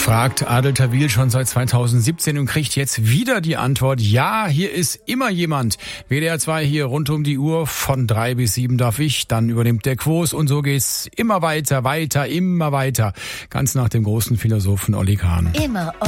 fragt Adel Tawil schon seit 2017 und kriegt jetzt wieder die Antwort, ja, hier ist immer jemand. WDR 2 hier rund um die Uhr, von 3 bis 7 darf ich, dann übernimmt der Quos und so geht's immer weiter, immer weiter. Ganz nach dem großen Philosophen Olli Kahn. Immer